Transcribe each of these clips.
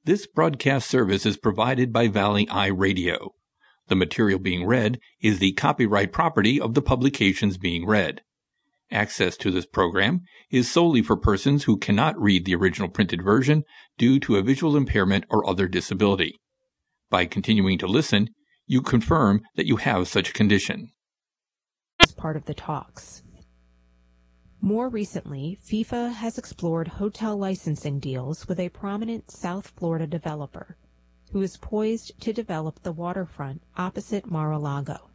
This broadcast service is provided by Valley Eye Radio. The material being read is the copyright property of the publications being read. Access to this program is solely for persons who cannot read the original printed version due to a visual impairment or other disability. By continuing to listen, you confirm that you have such a condition. As part of the talks. More recently, FIFA has explored hotel licensing deals with a prominent South Florida developer who is poised to develop the waterfront opposite Mar-a-Lago.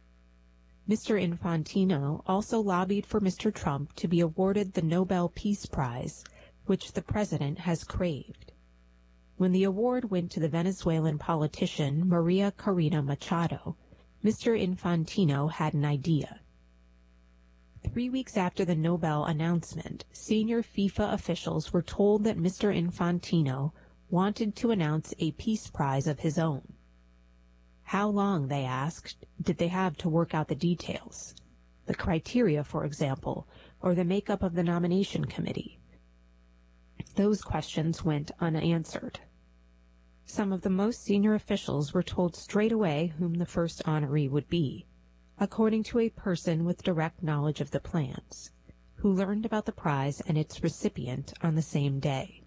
Mr. Infantino also lobbied for Mr. Trump to be awarded the Nobel Peace Prize, which the president has craved. When the award went to the Venezuelan politician Maria Corina Machado, Mr. Infantino had an idea. 3 weeks after the Nobel announcement, senior FIFA officials were told that Mr. Infantino wanted to announce a peace prize of his own. How long, they asked, did they have to work out the details? The criteria, for example, or the makeup of the nomination committee? Those questions went unanswered. Some of the most senior officials were told straight away whom the first honoree would be, according to a person with direct knowledge of the plans, who learned about the prize and its recipient on the same day.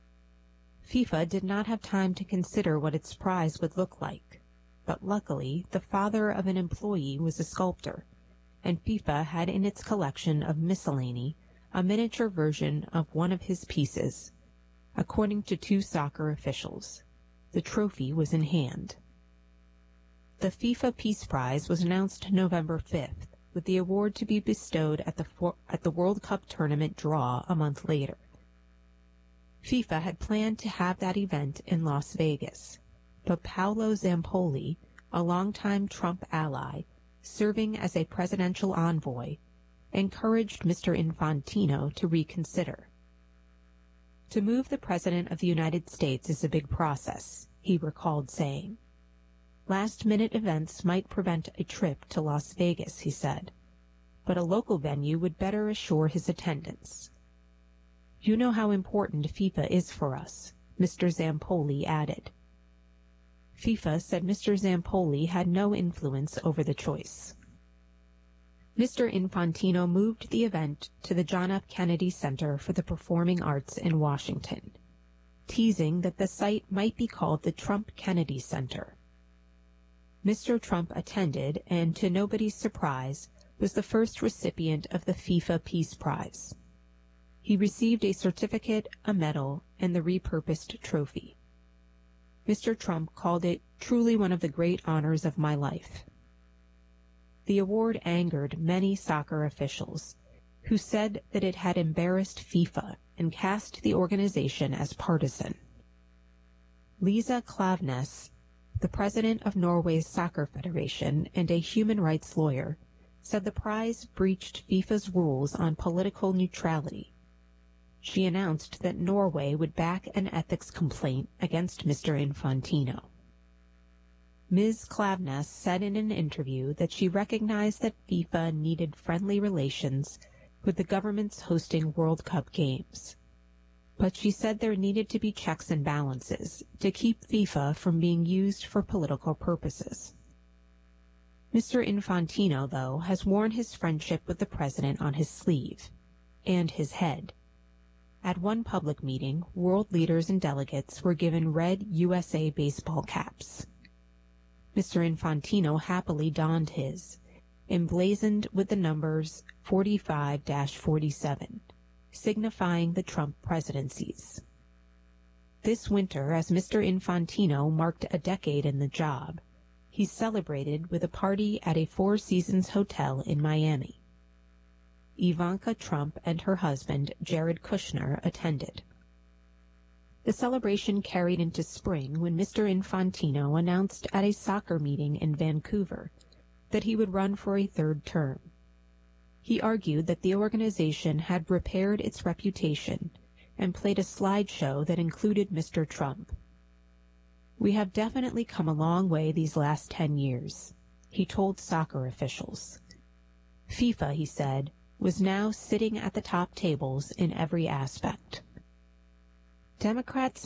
FIFA did not have time to consider what its prize would look like, but luckily the father of an employee was a sculptor, and FIFA had in its collection of miscellany a miniature version of one of his pieces. According to 2 soccer officials, the trophy was in hand. The FIFA Peace Prize was announced November 5th, with the award to be bestowed at the World Cup tournament draw a month later. FIFA had planned to have that event in Las Vegas, but Paolo Zampolli, a longtime Trump ally, serving as a presidential envoy, encouraged Mr. Infantino to reconsider. To move the President of the United States is a big process, he recalled saying. Last-minute events might prevent a trip to Las Vegas, he said, but a local venue would better assure his attendance. You know how important FIFA is for us, Mr. Zampolli added. FIFA said Mr. Zampolli had no influence over the choice. Mr. Infantino moved the event to the John F. Kennedy Center for the Performing Arts in Washington, teasing that the site might be called the Trump Kennedy Center. Mr. Trump attended and, to nobody's surprise, was the first recipient of the FIFA Peace Prize. He received a certificate, a medal, and the repurposed trophy. Mr. Trump called it truly one of the great honors of my life. The award angered many soccer officials, who said that it had embarrassed FIFA and cast the organization as partisan. Lisa Klaveness, the president of Norway's Soccer Federation and a human rights lawyer, said the prize breached FIFA's rules on political neutrality. She announced that Norway would back an ethics complaint against Mr. Infantino. Ms. Klaveness said in an interview that she recognized that FIFA needed friendly relations with the governments hosting World Cup games. But she said there needed to be checks and balances to keep FIFA from being used for political purposes. Mr. Infantino, though, has worn his friendship with the president on his sleeve and his head. At one public meeting, world leaders and delegates were given red USA baseball caps. Mr. Infantino happily donned his, emblazoned with the numbers 45-47. Signifying the Trump presidencies. This winter, as Mr. Infantino marked a decade in the job, he celebrated with a party at a Four Seasons hotel in Miami. Ivanka Trump and her husband, Jared Kushner, attended. The celebration carried into spring when Mr. Infantino announced at a soccer meeting in Vancouver that he would run for a 3rd term. He argued that the organization had repaired its reputation and played a slideshow that included Mr. Trump. We have definitely come a long way these last 10 years, he told soccer officials. FIFA, he said, was now sitting at the top tables in every aspect. Democrats